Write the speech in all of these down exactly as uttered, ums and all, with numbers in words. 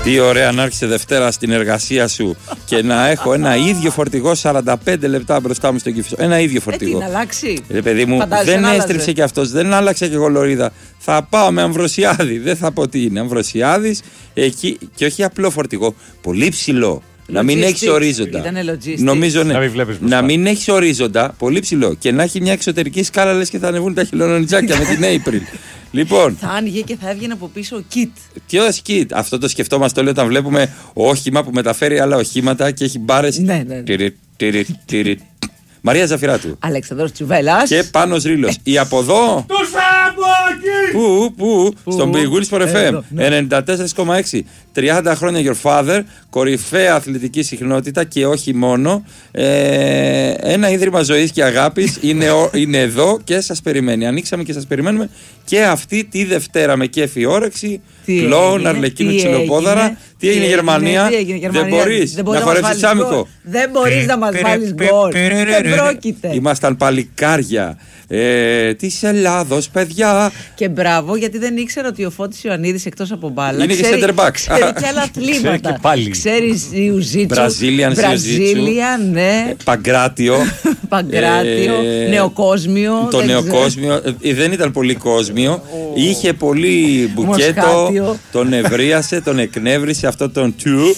Τι ωραία να έρχεσαι Δευτέρα στην εργασία σου και να έχω ένα ίδιο φορτηγό σαράντα πέντε λεπτά μπροστά μου στο Κηφισό. Ένα ίδιο φορτηγό. Ε, τι να αλλάξει. Ρε παιδί μου, Φαντάζεσαι δεν να έστριψε άλλαζε. κι αυτός, δεν άλλαξε κι εγώ λωρίδα. Θα πάω με Αμβροσιάδη. Δεν θα πω τι είναι. Αμβροσιάδης εκεί και όχι απλό φορτηγό. Πολύ ψηλό. Να μην έχει ορίζοντα. Ήτανε logistics. Νομίζω ναι. Να μην βλέπεις μπροστά. Να μην έχει ορίζοντα. Πολύ ψηλό. Και να έχει μια εξωτερική σκάλα, λες και θα ανεβούν τα χελωνονιτζάκια με την April. Λοιπόν. Θα άνοιγε και θα έβγαινε από πίσω ο kit. Τι ως kit. Αυτό το σκεφτόμαστε όλοι όταν βλέπουμε όχημα που μεταφέρει άλλα οχήματα και έχει μπάρες. Ναι, ναι, ναι. Τυρι, τυρι, τυρι. Μαρία Ζαφυράτου. Αλέξανδρος Τσουβέλλας. Και Πάνος Ρήλος. Η από εδώ. Τους από εκεί! Πού, πού, Πού? στον Big Wheels for εφ εμ. Εδώ, ναι. ενενήντα τέσσερα κόμμα έξι. τριάντα χρόνια Your Father. Κορυφαία αθλητική συχνότητα και όχι μόνο. Ε, ένα ίδρυμα ζωής και αγάπης είναι, ο- είναι εδώ και σας περιμένει. Ανοίξαμε και σας περιμένουμε και αυτή τη Δευτέρα με κέφι όρεξη. Τι Κλόουν, έγινε, Αρλεκίνο, τι Ξυλοπόδαρα. έγινε, Τι έγινε Γερμανία. τι έγινε, Γερμανία. Δεν μπορείς Δεν μπορεί να μας χορέψεις βάλεις γκολ. τσάμικο. Δεν μπορείς να μας βάλεις γκολ. Δεν πρόκειται. Ήμασταν παλικάρια ε, της Ελλάδος, παιδιά. Και μπράβο, γιατί δεν ήξερα ότι ο Φώτης Ιωαννίδης εκτός από μπάλα Είναι και ξέρει, center back. ξέρει και άλλα αθλήματα. και πάλι. Ξέρει Ιουζίτσου, Brazilian Βραζίλια, ναι, Ε, Παγκράτιο. Παγκράτιο, ε, Νεοκόσμιο. Το δεν νεοκόσμιο. ε, Δεν ήταν πολύ κόσμιο. Είχε πολύ μπουκέτο. Μοσχάτιο. Τον ευρίασε, τον εκνεύρισε αυτό τον του.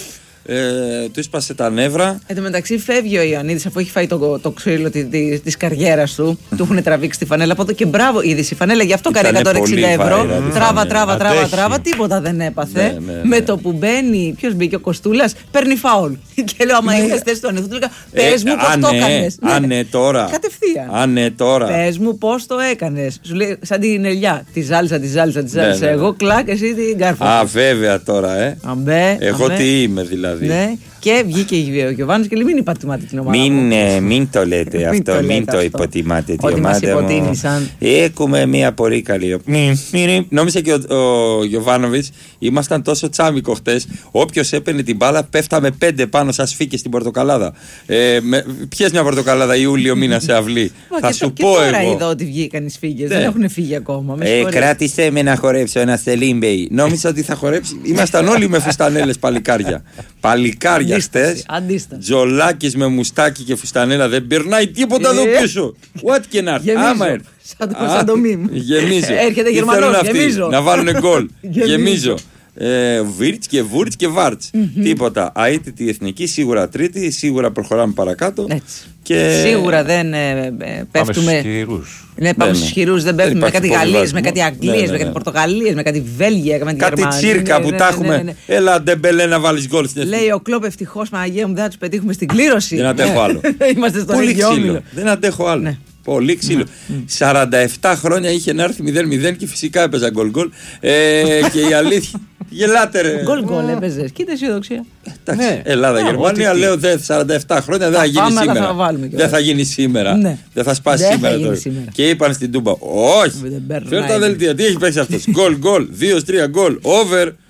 Ε, του έσπασε τα νεύρα. Εν τω μεταξύ φεύγει ο Ιωαννίδης αφού έχει φάει το, το ξύλο τη, τη, της καριέρας του. Του έχουν τραβήξει τη φανέλα από εδώ και μπράβο. Είδες η φανέλα, γι' αυτό κάνει Ήτανε εκατόν εξήντα πολύ ευρώ. viral η Τράβα, φανέλα. τράβα, τράβα, Αντέχει. τράβα. Τίποτα δεν έπαθε. Ναι, ναι, ναι. Με το που μπαίνει, ποιος μπήκε, ο Κοστούλας, παίρνει φάουλ. Και λέω, άμα είχες θέση του ανοιχτού, του έλεγα, πες μου Ε, πώς α, το ναι, έκανες. α, ναι, τώρα. Κατευθείαν. Α, ναι, τώρα. Πες μου πώς το έκανες. Σου λέει, σαν την ελιά. Τη ζάλισα, τη ζάλισα, τη Ναι, ζάλισα. ναι, ναι. Εγώ κλακ, εσύ την κάρφα. Α, βέβαια τώρα, ε. Αμπέ, Εγώ αμπέ. τι είμαι δηλαδή. Ναι. Και βγήκε ο Γιωβάνης και λέει, μην υπατιμάτε την ομάδα. Μην, μου». ε, μην το λέτε Μην αυτό, το μην λέτε το αυτό. υποτιμάτε τη Ότι μας ομάδα μου. υποτίμησαν. Έχουμε μια πολύ καλή. Μη, μη, μη. Νόμιζε και ο, ο Γιωβάνοβιτς ήμασταν τόσο τσάμικο χτες. Όποιος έπαιρνε την μπάλα πέφταμε πέντε πάνω σαν σφίκες στην πορτοκαλάδα. Ε, με, πιες μια πορτοκαλάδα Ιούλιο μήνα σε αυλή. Μα Θα και σου το- και πω τώρα εγώ. είδα ότι βγήκαν οι σφίγγες. Ναι. Δεν έχουν φύγει ακόμα. Με Ε, συγχωρείς. κράτησε με να χορέψω ένα Σελίμπεϊ. Νόμιζα ότι θα χορέψει. Ήμασταν όλοι με φουστανέλες παλικάρια. Παλικάρια Αντίσταση, χτες. αντίσταση. Τζολάκης με μουστάκι και φουστανέλα. Δεν περνάει τίποτα εδώ Ε. πίσω. What και να έρθει. Γεμίζω. Άμα έρθει. Σαν το- Α, σαν το μιμ. Γεμίζω. Έρχεται Τι Γερμανός, θέλουν αυτοί, γεμίζω. να βάλουν γκολ. Γεμίζω. Γεμίζω. Ε, Βίρτς και Βούρτς και Βάρτς. Τίποτα. Αίτητη εθνική, σίγουρα τρίτη, σίγουρα προχωράμε παρακάτω. Έτσι. Και... Σίγουρα δεν ε, ε, Πάμε στους πέφτουμε. χειρούς. Ναι, πάμε Ναι, στους ναι. χειρούς, δεν Δεν πέφτουμε με υπάρχει κάτι Γαλλίες, με υποβιβασμό. κάτι Αγγλίες, Ναι, ναι, με ναι. κάτι Πορτογαλίες, με κάτι Βέλγια, με κάτι Κάτι Γερμανία. τσίρκα Ναι, που ναι, τα ναι, έχουμε. ναι, ναι. Έλα, Ντεμπελέ, να βάλεις γκολ στην εθνική. Λέει ο Κλόπ, ευτυχώς Παναγία μου δεν θα τους πετύχουμε στην κλήρωση. Δεν αντέχω άλλο. Είμαστε στο Πολύ ίδιο ξύλο. όμιλο. Δεν αντέχω άλλο. Ναι. Πολύ ξύλο. σαράντα επτά χρόνια είχε να έρθει μηδέν μηδέν και φυσικά έπαιζα γκολ γκολ. Ε, και η αλήθεια. Γελάτε ρε. Γκολ γκολ έπαιζες. Κοίτα αισιοδοξία. Εντάξει, Ναι. Ελλάδα, Ναι, Γερμανία, ό,τι τι. λέω δε, σαράντα επτά χρόνια δεν Θα θα γίνει πάμε, αλλά σήμερα. θα βάλουμε κιόλας. Δεν θα γίνει σήμερα. Ναι. Δεν θα σπάσει Δεν θα σήμερα. γίνει τώρα. σήμερα. Και είπαν στην Τούμπα, όχι. Δεν περνάει. Φέρ τα δελτία, τι έχει παίξει αυτό. Γκολ, γκολ, δύο τρία γκολ, over.